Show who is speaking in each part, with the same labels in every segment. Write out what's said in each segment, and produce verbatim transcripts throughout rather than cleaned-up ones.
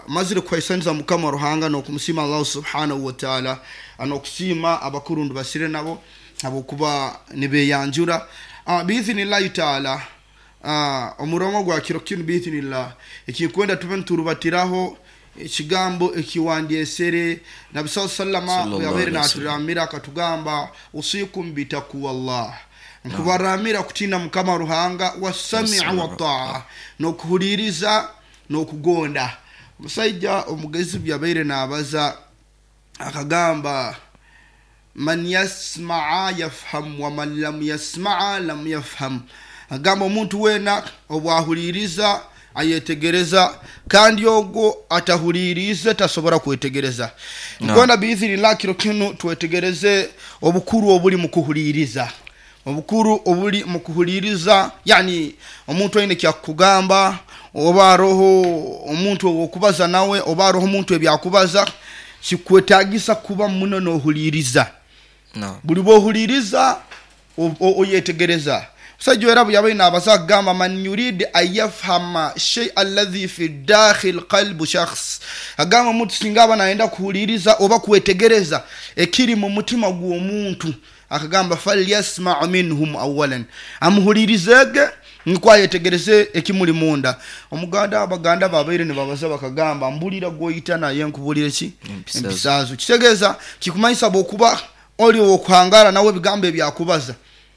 Speaker 1: mazire kwaisanza mukama ruhanga no kumusima Allah subhanahu wa ta'ala anokusima abakurundu basire nabo abo kuba nibeyanjura uh, bi'idhnillahi ta'ala uh, omurongo gwa kiro kinu bi'idhnillah ikikwenda tubenturubatiraho ikigambo ekiwandiesere nabi sallama yabere naturamira katugamba usikum bitaku wallah nkubaramira kutina mukama ruhanga wasami'a wa ta'a no kuhuririza no kugonda musajja omugezi byabere nabaza akagamba man yasma'a yafham wa man lam yasma'a lam yafham agamba omuntu wena obwahuririza ayetegereza kandi yogo atahuririza tasobora kwetegereza nkona bi'idhnillah kiro kino twetegereze obukuru obuli mu kuhuririza obukuru obuli mu kuhuririza yani omuntu ayine kyakugamba oba roho omuntu okubaza nawe oba roho omuntu ebyakubaza kikwetagisa kuba muno no huliriza no buli bo huliriza oyetegereza sajwera yabaye nabaza gamba man yurid ayafhama shay alladhi fi dakhil qalb shakhs agamba mutu singaba naenda kuhuliriza oba kwetegereza ekiri mu mutima gwo muntu akagamba falyasma' minhum awwalan amhulirizege nkwayetegereze ekimuli munda omuganda abaganda babaire ne babaza bakagamba mbulira goyita na yenkubulire ki empisazo kitegeza kikumanyisa bokuba oli okwangara nawe bigambe byakubaza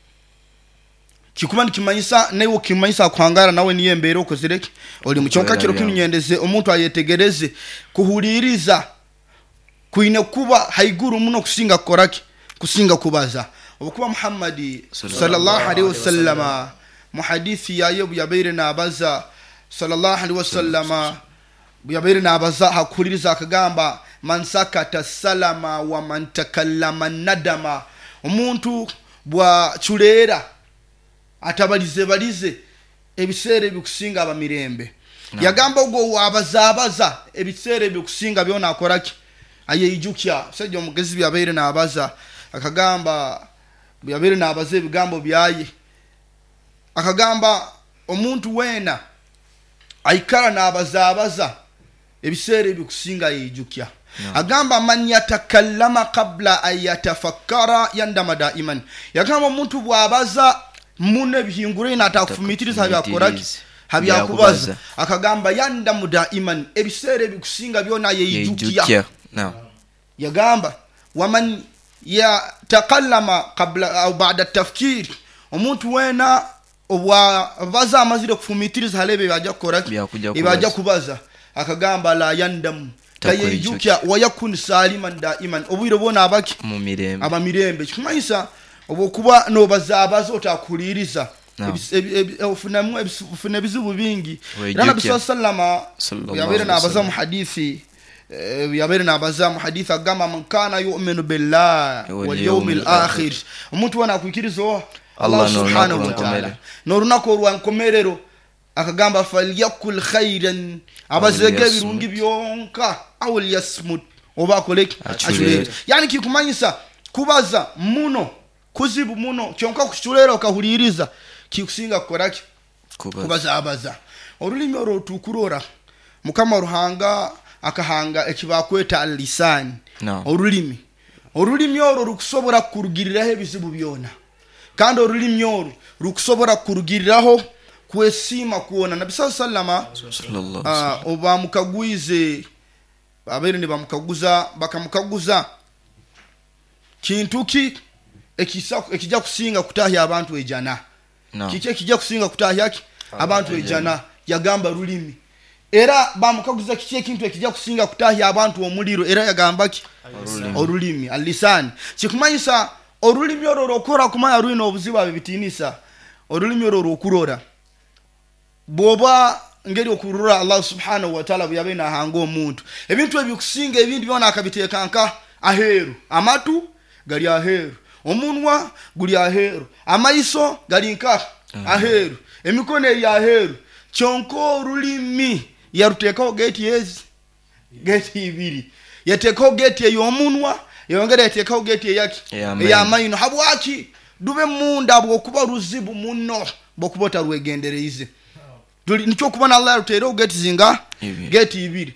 Speaker 1: kikumani kimanyisa nawe kimanyisa kwangara nawe niye mbere okozereke oli muchonka kiro kinyendeze omuntu ayetegereze kuhuliriza kuine kuba haiguru muno kusinga koraki kusinga kubaza obukuba Muhammadi sallallahu alaihi wasallama muhadithi ya yebu yabaire nabaza sallallahu alaihi wasallama yabaire nabaza hakuliriza akagamba man sakata salama wa man takallama nadama omuntu bwa chulera atabalize balize ebisere bikusinga abamirembe no. Yagamba ubwo wabazabaza ebisere bikusinga byona akoraki ayeyijukya sajja omugezi byabaire nabaza akagamba byabaire nabaze bigambo byaye akagamba omuntu wena aikara nabazabaza ebisere bikusinga yeyijukya no. Agamba man yatakallama qabla an yatafakkara yandama daiman yagamba omuntu bwabaza mune bihingure na atakufumitiriza byakoraki habyakubaza akagamba yandamu daiman ebisere bikusinga byona yeyijukya
Speaker 2: no.
Speaker 1: Yagamba waman ya takallama qabla au ba'da tafkir omuntu wena obwa baza amazire kufumitiriza halebe bajja koraki ibajja kubaza akagamba la yandam tayejukya wayakun saliman daiman obwire bona abaki
Speaker 2: mu mirembe
Speaker 1: abamirembe kumanyisa obokuba no bazabaza otakuliriza ofunamu ofuna bizubu bingi nabi sallama yabere nabaza mu hadithi yabere nabaza mu hadithi agamba man kana yu'minu billahi wal yawmil akhir umuntu wana kukirizo Allah subhanahu wa ta'ala norunako rwankomerero akagamba falyakul khairan abazege birungi byonka awul yasmut oba koleki achulere yani kikumanyisa kubaza muno kuzibu muno kyonka kuchulera okahuliriza kikusinga koraki kubaza abaza olulimi oro tukurora mukama ruhanga akahanga ekibakweta al-lisan
Speaker 2: no.
Speaker 1: Olulimi olulimi oro rukusobora kurugiriraho ebizibu byona kandi olulimi oro rukusobora kurugiriraho kwesima kuona nabi sallama
Speaker 2: sallallahu alaihi
Speaker 1: oba mukagwize abere ne bamukaguza bakamukaguza kintuki ekisa ekijja kusinga kutahya abantu ejana
Speaker 2: no.
Speaker 1: Kike kijja kusinga kutahya abantu ejana yagamba rulimi era bamukaguza kike kintu ekijja kusinga kutahya abantu omuliro era yagamba ki orulimi al-lisan kikumanyisa orulimi ororo okora kumanya ruino obuziba bitinisa orulimi ororo okurora boba ngeri okurura Allah subhanahu wa ta'ala buyabena hango omuntu ebintu ebikusinga ebindi byona akabitekanka aheru amatu gali aheru omunwa guli aheru amaiso gali nka aheru emikono ya aheru chonko rulimi yarutekaho gate yezi gate ibiri yatekaho gate y'omunwa yongera yatekaho gate yaki ya maino habwaki dube munda bwo kuba ruzibu muno bwo kubota rwegendereize nicho kubona Allah yarutera gate zinga gate ibiri